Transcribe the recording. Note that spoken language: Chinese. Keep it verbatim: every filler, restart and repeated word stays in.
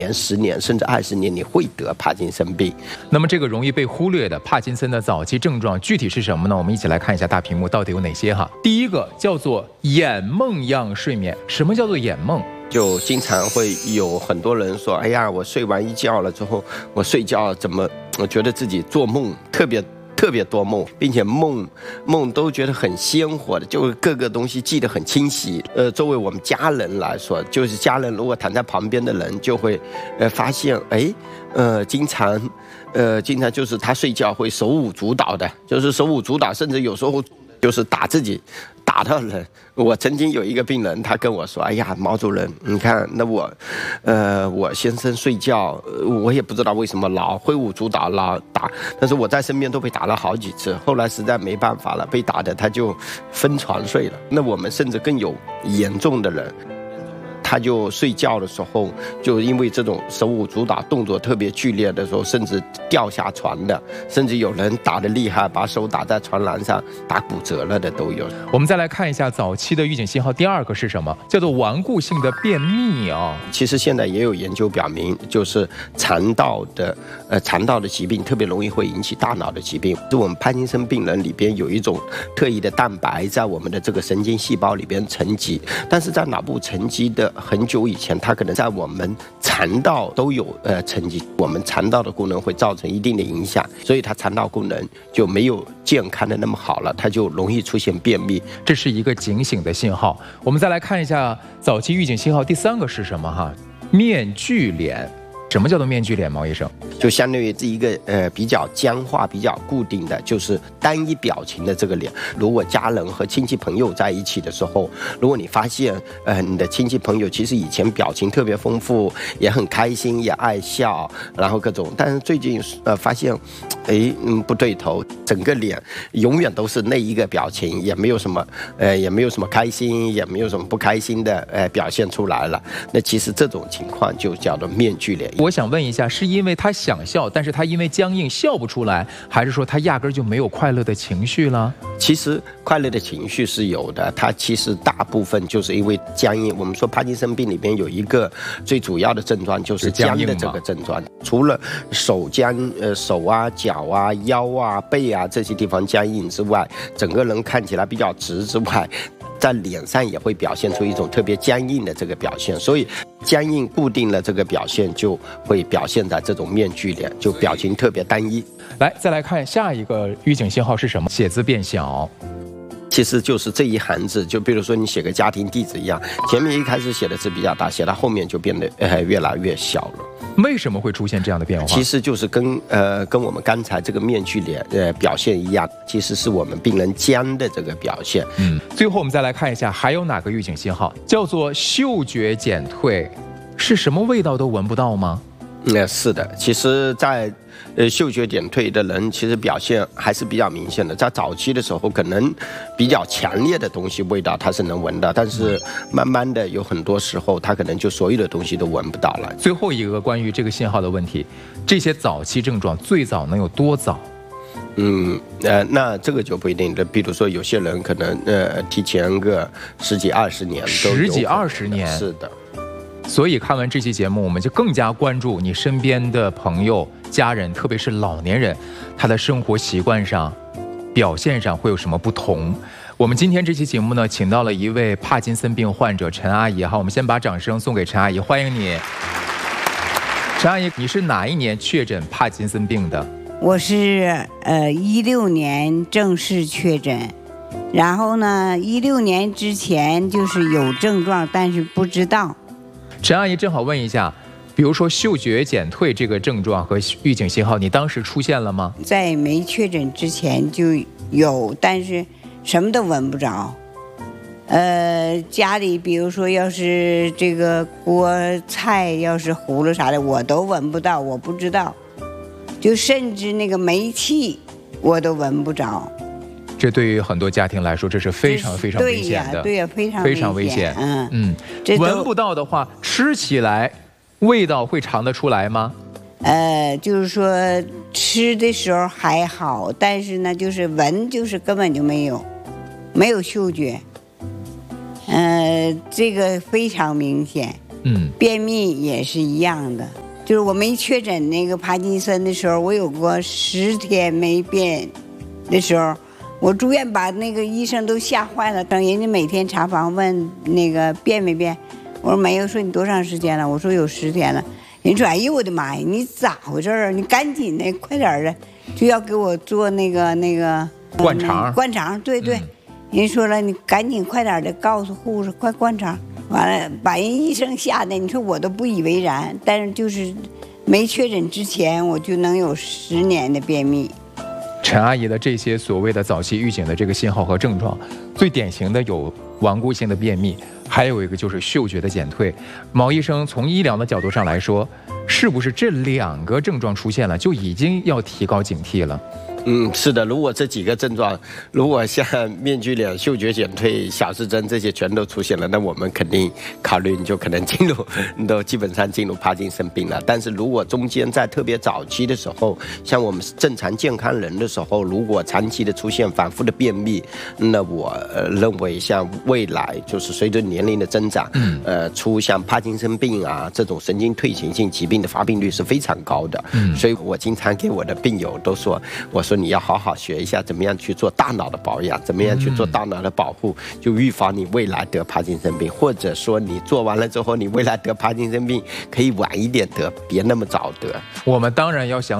年、十年甚至二十年，你会得帕金森病。 那么这个容易被忽略的帕金森的早期症状具体是什么呢？我们一起来看一下大屏幕到底有哪些哈。第一个叫做眼梦样睡眠。什么叫做眼梦？ 就经常会有很多人说，哎呀，我睡完一觉了之后，我睡觉怎么我觉得自己做梦特别特别多梦，并且梦梦都觉得很鲜活的，就各个东西记得很清晰。呃，作为我们家人来说，就是家人如果躺在旁边的人就会，呃，发现，哎，呃，经常，呃，经常就是他睡觉会手舞足蹈的，就是手舞足蹈，甚至有时候就是打自己。打到人，我曾经有一个病人，他跟我说：“哎呀，毛主任，你看，那我，呃，我先生睡觉，我也不知道为什么老挥舞足蹈，老打，但是我在身边都被打了好几次，后来实在没办法了，被打的他就分床睡了。那我们甚至更有严重的人。”他就睡觉的时候，就因为这种手舞足蹈、动作特别剧烈的时候，甚至掉下床的，甚至有人打得厉害，把手打在床栏上打骨折了的都有。 我们再来看一下早期的预警信号，第二个是什么？叫做顽固性的便秘啊。 其实现在也有研究表明，就是肠道的呃肠道的疾病特别容易会引起大脑的疾病。就我们帕金森病人里边有一种特异的蛋白在我们的这个神经细胞里边沉积，但是在脑部沉积的。很久以前，它可能在我们肠道都有呃沉积，我们肠道的功能会造成一定的影响，所以它肠道功能就没有健康的那么好了，它就容易出现便秘。 这是一个警醒的信号。我们再来看一下早期预警信号，第三个是什么哈？面具脸。什么叫做面具脸，毛医生？ 就相当于这一个呃比较僵化、比较固定的，就是单一表情的这个脸。如果家人和亲戚朋友在一起的时候，如果你发现呃你的亲戚朋友其实以前表情特别丰富，也很开心，也爱笑，然后各种，但是最近呃发现，哎嗯不对头，整个脸永远都是那一个表情，也没有什么呃也没有什么开心，也没有什么不开心的呃表现出来了。那其实这种情况就叫做面具脸。 我想问一下，是因为他想笑，但是他因为僵硬笑不出来，还是说他压根就没有快乐的情绪了？ 其实快乐的情绪是有的，它其实大部分就是因为僵硬。我们说帕金森病里面有一个最主要的症状就是僵的这个症状，除了手僵、呃手啊、脚啊、腰啊、背啊这些地方僵硬之外，整个人看起来比较直之外。在脸上也会表现出一种特别僵硬的这个表现，所以僵硬固定了这个表现就会表现在这种面具脸，就表情特别单一。 来，再来看下一个预警信号是什么？写字变小。 其实就是这一行字，就比如说你写个家庭地址一样，前面一开始写的字比较大，写到后面就变得呃越来越小了。 为什么会出现这样的变化？ 其实就是跟呃跟我们刚才这个面具脸呃表现一样，其实是我们病人僵的这个表现。 嗯，最后我们再来看一下，还有哪个预警信号叫做嗅觉减退？是什么味道都闻不到吗？ 呃，是的，其实在，呃嗅觉减退的人，其实表现还是比较明显的。在早期的时候，可能比较强烈的东西味道他是能闻到，但是慢慢的有很多时候，他可能就所有的东西都闻不到了。 最后一个关于这个信号的问题，这些早期症状最早能有多早？ 嗯，呃，那这个就不一定的。比如说，有些人可能呃提前个十几二十年都有， 十几二十年， 是的。 所以看完这期节目，我们就更加关注你身边的朋友、家人，特别是老年人，他的生活习惯上、表现上会有什么不同。我们今天这期节目呢，请到了一位帕金森病患者陈阿姨哈，我们先把掌声送给陈阿姨，欢迎你。陈阿姨，你是哪一年确诊帕金森病的？ 我是呃一六年正式确诊，然后呢，一六年之前就是有症状，但是不知道。 陈阿姨正好问一下，比如说嗅觉减退这个症状和预警信号，你当时出现了吗？ 在没确诊之前就有，但是什么都闻不着。呃，家里比如说要是这个锅菜要是糊了啥的，我都闻不到，我不知道。就甚至那个煤气我都闻不着。 这对于很多家庭来说，这是非常非常危险的， 对呀，对呀，非常非常危险。 嗯嗯，闻不到的话，吃起来味道会尝得出来吗？ 呃，就是说吃的时候还好，但是呢，就是闻就是根本就没有，没有嗅觉。呃，这个非常明显。 嗯， 便秘也是一样的。就是我没确诊那个帕金森的时候，我有过十天没便的时候，我住院把那个医生都吓坏了。等人家每天查房问那个便没便，我说没有，说你多长时间了？我说有十天了。人说哎呦我的妈呀，你咋回事啊？你赶紧的，快点的，就要给我做那个那个灌肠。 灌肠，对对。嗯，人说了，你赶紧快点的告诉护士，快灌肠。完了，把人医生吓得，你说我都不以为然。但是就是没确诊之前，我就能有十年的便秘。 陈阿姨的这些所谓的早期预警的这个信号和症状，最典型的有顽固性的便秘，还有一个就是嗅觉的减退。毛医生从医疗的角度上来说，是不是这两个症状出现了，就已经要提高警惕了？ 嗯，是的，如果这几个症状，如果像面具脸、嗅觉减退、小失真这些全都出现了，那我们肯定考虑你就可能进入，你都基本上进入帕金森病了。但是如果中间在特别早期的时候，像我们正常健康人的时候，如果长期的出现反复的便秘，那我、呃、认为像未来就是随着年龄的增长，呃，出像帕金森病啊这种神经退行性疾病的发病率是非常高的。嗯，所以我经常给我的病友都说，我说你要好好学一下怎么样去做大脑的保养，怎么样去做大脑的保护，就预防你未来得帕金森病，或者说你做完了之后，你未来得帕金森病可以晚一点得，别那么早得。 我们当然要想